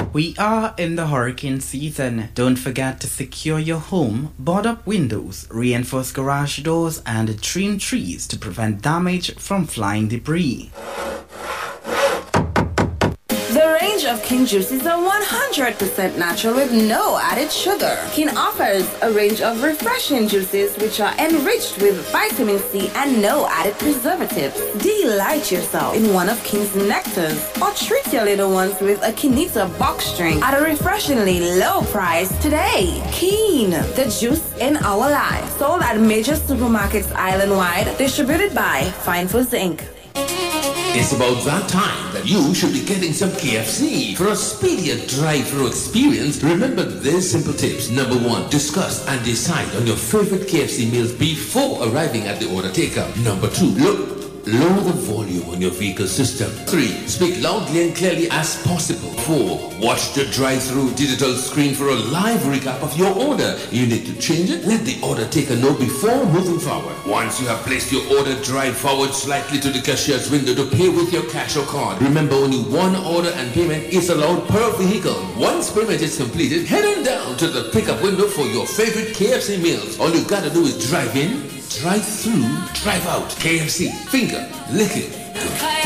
We are in the hurricane season. Don't forget to secure your home, board up windows, reinforce garage doors, and trim trees to prevent damage from flying debris. The range of King juices are 100% natural with no added sugar. King offers a range of refreshing juices which are enriched with vitamin C and no added preservatives. Delight yourself in one of King's nectars or treat your little ones with a Kinita box drink at a refreshingly low price today. King, the juice in our lives. Sold at major supermarkets island-wide. Distributed by Fine Foods Inc. It's about that time that you should be getting some KFC. For a speedier drive-thru experience, remember these simple tips. Number 1, discuss and decide on your favorite KFC meals before arriving at the order taker. Number 2, lower the volume on your vehicle system. 3, speak loudly and clearly as possible. 4, watch the drive-thru digital screen for a live recap of your order. You need to change it? Let the order taker know before moving forward. Once you have placed your order, drive forward slightly to the cashier's window to pay with your cash or card. Remember, only one order and payment is allowed per vehicle. Once payment is completed, head on down to the pickup window for your favorite KFC meals. All you gotta do is drive in, drive through, drive out. KFC, finger, lick it.